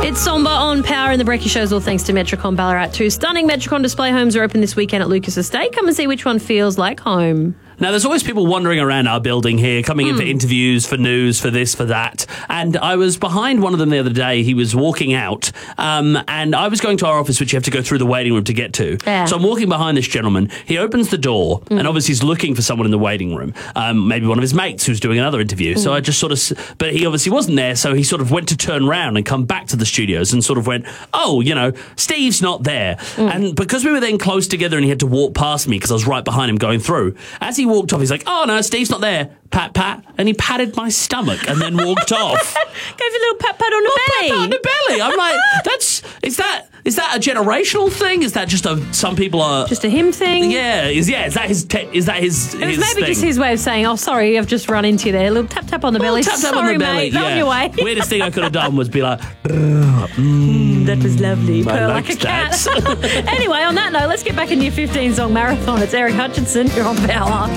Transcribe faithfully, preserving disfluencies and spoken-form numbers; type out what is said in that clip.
It's Somber on Power and the Brekkie Shows, all thanks to Metricon Ballarat. Two stunning Metricon display homes are open this weekend at Lucas Estate. Come and see which one feels like home. Now, there's always people wandering around our building here, coming Mm. in for interviews, for news, for this, for that. And I was behind one of them the other day. He was walking out, um, and I was going to our office, which you have to go through the waiting room to get to. Yeah. So I'm walking behind this gentleman. He opens the door, Mm. and obviously he's looking for someone in the waiting room, um, maybe one of his mates who's doing another interview. So I just sort of, s- but he obviously wasn't there, so he sort of went to turn round and come back to the studios and sort of went, oh, you know, Steve's not there. And because we were then close together and he had to walk past me because I was right behind him going through, as he walked off, he's like, oh, no, Steve's not there. Pat, pat. And he patted my stomach and then walked off. Gave you a little pat pat on the belly. Pat on the belly. I'm like, that's, is that, is that a generational thing? Is that just a, some people are... Just a him thing? Yeah, is, yeah, is that his, te- is that his, It was his maybe thing? just his way of saying, oh, sorry, I've just run into you there. A little tap tap on the belly. Tap, tap sorry, on the belly. mate. Go Yeah. on your way. Weirdest thing I could have done was be like, That was lovely. I Purr like a liked cat. that. Anyway, on that note, let's get back into your fifteen song marathon. It's Eric Hutchinson. You're on Power.